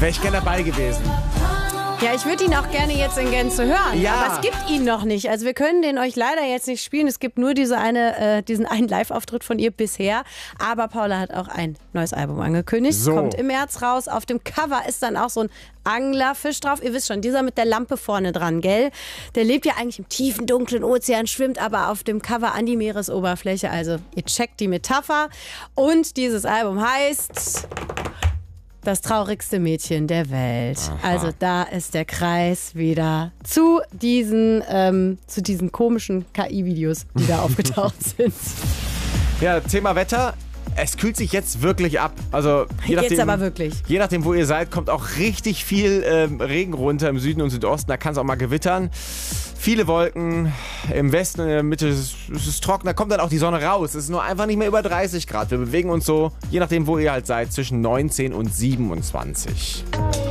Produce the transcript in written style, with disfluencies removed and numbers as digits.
wäre ich gerne dabei gewesen. Ja, ich würde ihn auch gerne jetzt in Gänze hören, Ja. aber es gibt ihn noch nicht. Also wir können den euch leider jetzt nicht spielen. Es gibt nur diesen einen Live-Auftritt von ihr bisher. Aber Paula hat auch ein neues Album angekündigt. So. Kommt im März raus. Auf dem Cover ist dann auch so ein Anglerfisch drauf. Ihr wisst schon, dieser mit der Lampe vorne dran, gell? Der lebt ja eigentlich im tiefen, dunklen Ozean, schwimmt aber auf dem Cover an die Meeresoberfläche. Also ihr checkt die Metapher. Und dieses Album heißt... Das traurigste Mädchen der Welt. Aha. Also da ist der Kreis wieder zu diesen komischen KI-Videos, die da aufgetaucht sind. Ja, Thema Wetter. Es kühlt sich jetzt wirklich ab. Also je nachdem, jetzt aber wirklich. Je nachdem, wo ihr seid, kommt auch richtig viel Regen runter im Süden und Südosten. Da kann es auch mal gewittern. Viele Wolken. Im Westen und in der Mitte ist es trocken. Da kommt dann auch die Sonne raus. Es ist nur einfach nicht mehr über 30 Grad. Wir bewegen uns so, je nachdem, wo ihr halt seid, zwischen 19 und 27.